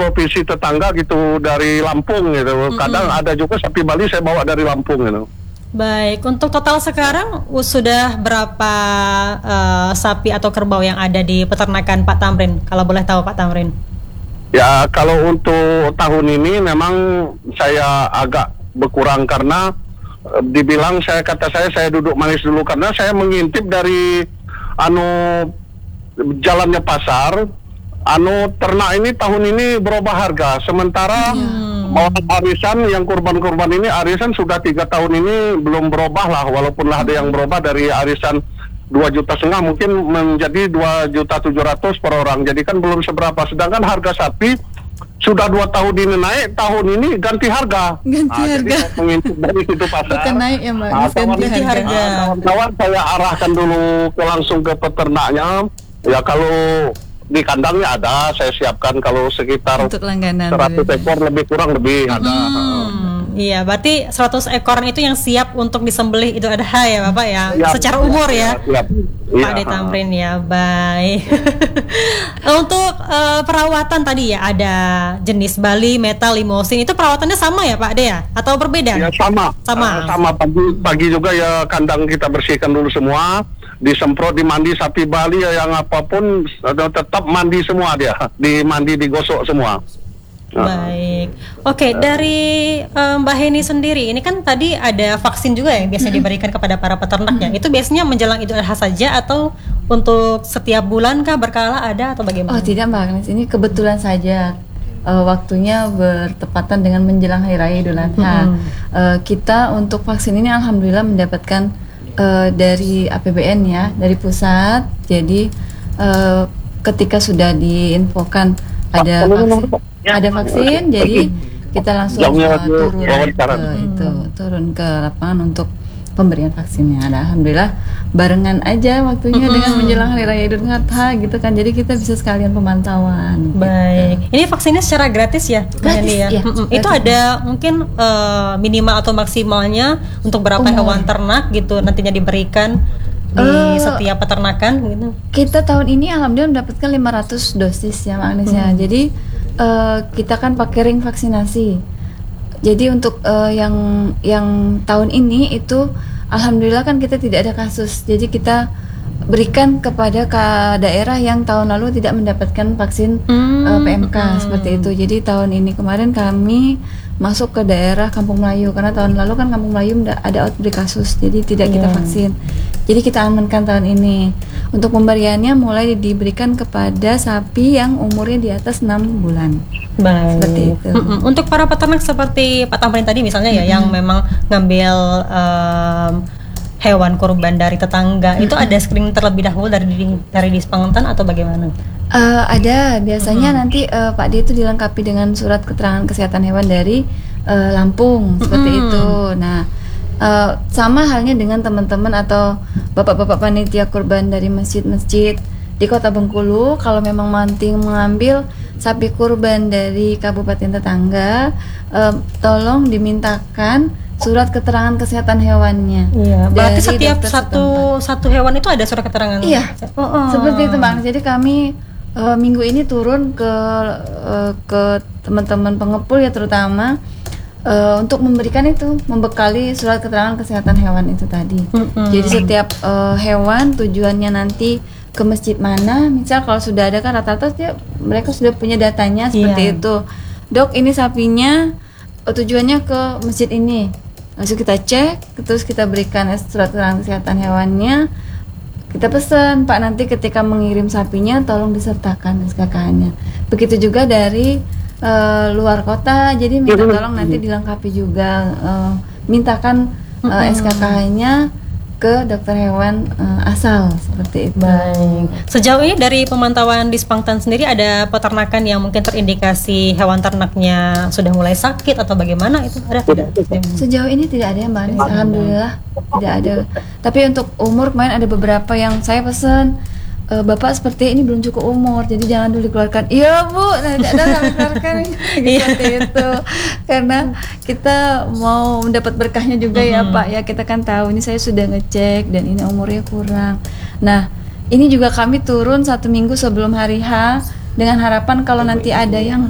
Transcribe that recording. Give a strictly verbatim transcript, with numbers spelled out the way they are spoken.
provinsi tetangga gitu, dari Lampung gitu. Kadang mm-hmm. ada juga sapi Bali saya bawa dari Lampung gitu. Baik, untuk total sekarang sudah berapa uh, sapi atau kerbau yang ada di peternakan Pak Tamrin? Kalau boleh tahu Pak Tamrin. Ya, kalau untuk tahun ini memang saya agak berkurang karena uh, dibilang saya kata saya saya duduk manis dulu karena saya mengintip dari anu jalannya pasar, anu ternak ini tahun ini berubah harga. Sementara hmm. arisan yang kurban-kurban ini arisan sudah tiga tahun ini belum berubah lah, walaupun lah ada yang berubah dari arisan dua juta setengah mungkin menjadi dua juta tujuh ratus per orang, jadi kan belum seberapa. Sedangkan harga sapi sudah dua tahun ini naik, tahun ini ganti harga. Ganti nah, harga. Jadi mengintip dari situ pasar. Bukan naik ya Mbak, nah, ganti harga. harga. Kawan-kawan saya arahkan dulu ke langsung ke peternaknya. Ya kalau di kandangnya ada, saya siapkan kalau sekitar untuk langganan seratus ekor lebih kurang lebih ada. Hmm, iya, berarti seratus ekor itu yang siap untuk disembelih itu ada ya Bapak ya, siap, secara umur ya, siap, siap. Pak De Tamrin ya, baik. Untuk uh, perawatan tadi ya ada jenis Bali, Metal, Limousin, itu perawatannya sama ya Pak De ya, atau berbeda? Ya sama, sama, uh, sama pagi pagi juga ya kandang kita bersihkan dulu semua. Disemprot, dimandi sapi Bali ya, yang apapun tetap mandi semua dia, dimandi, digosok semua. Baik, oke, dari um, Mbak Heni sendiri, ini kan tadi ada vaksin juga yang biasa diberikan kepada para peternaknya. Itu biasanya menjelang Idul Adha saja atau untuk setiap bulan kah, berkala ada atau bagaimana? Oh tidak Mbak Agnes, ini kebetulan saja. Uh, waktunya bertepatan dengan menjelang Hari Raya Idul Adha. Hmm. Uh, kita untuk vaksin ini alhamdulillah mendapatkan Uh, dari A P B N ya, dari pusat. Jadi uh, ketika sudah diinfokan ada vaksin, ada vaksin, jadi kita langsung uh, turun ke itu, turun ke lapangan untuk pemberian vaksinnya. Nah, alhamdulillah barengan aja waktunya mm-hmm. dengan menjelang Hari Raya Idul Adha gitu kan. Jadi kita bisa sekalian pemantauan. Baik. Gitu. Ini vaksinnya secara gratis ya? Gratis ya. ya. Mm-hmm. Itu ada mungkin uh, minimal atau maksimalnya untuk berapa Umur. hewan ternak gitu nantinya diberikan di uh, setiap peternakan gitu? Kita tahun ini alhamdulillah mendapatkan lima ratus dosis ya Mbak Agnes ya. Mm-hmm. Jadi uh, kita kan pakai ring vaksinasi. Jadi untuk uh, yang yang tahun ini itu alhamdulillah kan kita tidak ada kasus. Jadi kita berikan kepada ka daerah yang tahun lalu tidak mendapatkan vaksin hmm. uh, P M K hmm. seperti itu. Jadi tahun ini kemarin kami masuk ke daerah Kampung Melayu karena tahun lalu kan Kampung Melayu ada outbreak kasus. Jadi tidak yeah. kita vaksin. Jadi kita amankan tahun ini. Untuk pemberiannya mulai diberikan kepada sapi yang umurnya di atas enam bulan. Baik. Seperti itu. Mm-mm. Untuk para peternak seperti Pak Tamrin tadi misalnya ya, mm-hmm. yang memang ngambil um, hewan kurban dari tetangga, mm-hmm. itu ada screening terlebih dahulu dari dari Dispantan atau bagaimana? Uh, ada. Biasanya mm-hmm. nanti uh, Pak D itu dilengkapi dengan surat keterangan kesehatan hewan dari uh, Lampung, seperti mm-hmm. itu. Nah, Uh, sama halnya dengan teman-teman atau bapak-bapak panitia kurban dari masjid-masjid di Kota Bengkulu. Kalau memang nanti mengambil sapi kurban dari kabupaten tetangga, uh, tolong dimintakan surat keterangan kesehatan hewannya. Iya, berarti setiap satu setempat. satu hewan itu ada surat keterangan. Iya, oh, oh. seperti itu Bang. Jadi kami uh, minggu ini turun ke uh, ke teman-teman pengepul ya terutama. Uh, untuk memberikan itu, membekali surat keterangan kesehatan hewan itu tadi. Mm-hmm. Jadi setiap uh, hewan tujuannya nanti ke masjid mana, misal kalau sudah ada kan rata-rata dia, mereka sudah punya datanya seperti yeah. itu. Dok, ini sapinya uh, tujuannya ke masjid ini. Langsung kita cek, terus kita berikan surat keterangan kesehatan hewannya. Kita pesan, Pak nanti ketika mengirim sapinya tolong disertakan S K K-nya. Begitu juga dari Uh, luar kota, jadi minta tolong nanti dilengkapi juga, uh, mintakan uh, S K K-nya ke dokter hewan uh, asal seperti itu. Baik. Sejauh ini dari pemantauan di Spangtan sendiri ada peternakan yang mungkin terindikasi hewan ternaknya sudah mulai sakit atau bagaimana itu ada tidak? Sejauh ini tidak ada ya Mbak Anis, alhamdulillah tidak ada. Tapi untuk umur kemarin ada beberapa yang saya pesan. Uh, Bapak seperti ini belum cukup umur, jadi jangan dulu dikeluarkan. Iya Bu, nah, tidak ada keluarkan seperti itu, karena kita mau mendapat berkahnya juga mm-hmm. ya Pak. Ya kita kan tahu ini saya sudah ngecek dan ini umurnya kurang. Nah ini juga kami turun satu minggu sebelum hari H dengan harapan kalau nanti ada yang